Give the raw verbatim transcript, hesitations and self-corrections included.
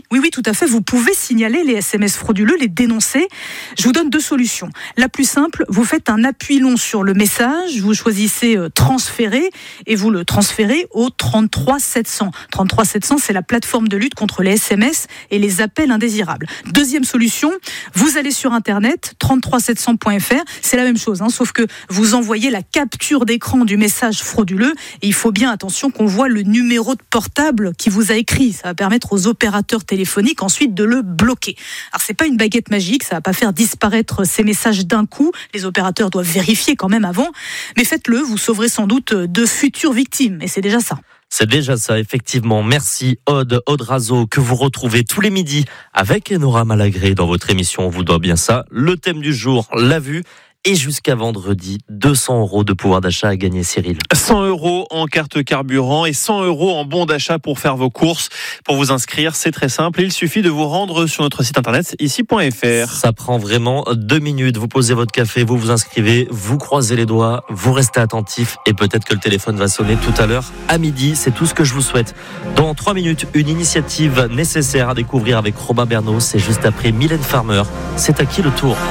Oui, oui, tout à fait. Vous pouvez signaler les S M S frauduleux, les dénoncer. Je vous donne deux solutions. La plus simple, vous faites un appui long sur le message, vous choisissez euh, transférer et vous le transférez au trente-trois sept cents. trente-trois sept cents, c'est la plateforme de lutte contre les S M S et les appels indésirables. Deuxième solution, vous allez sur Internet, trente-trois sept cents point f r, c'est la même chose, hein, sauf que vous envoyez la capture d'écran du message frauduleux et il faut bien, attention, qu'on voit le numéro de portable qui vous a écrit. Ça va permettre aux opérateurs téléphoniques ensuite de le bloquer. Alors c'est pas une baguette magique, ça va pas faire disparaître ces messages d'un coup. Les opérateurs doivent vérifier quand même avant, mais faites-le, vous sauverez sans doute de futures victimes et c'est déjà ça. C'est déjà ça, effectivement. Merci Aude, Aude Razo, que vous retrouvez tous les midis avec Nora Malagré dans votre émission On vous doit bien ça. Le thème du jour, la vue. Et jusqu'à vendredi, deux cents euros de pouvoir d'achat à gagner, Cyril. cent euros en carte carburant et cent euros en bon d'achat pour faire vos courses. Pour vous inscrire, c'est très simple. Il suffit de vous rendre sur notre site internet ici point f r. Ça prend vraiment deux minutes. Vous posez votre café, vous vous inscrivez, vous croisez les doigts, vous restez attentif et peut-être que le téléphone va sonner tout à l'heure à midi. C'est tout ce que je vous souhaite. Dans trois minutes, une initiative nécessaire à découvrir avec Robin Bernot. C'est juste après Mylène Farmer. C'est à qui le tour ?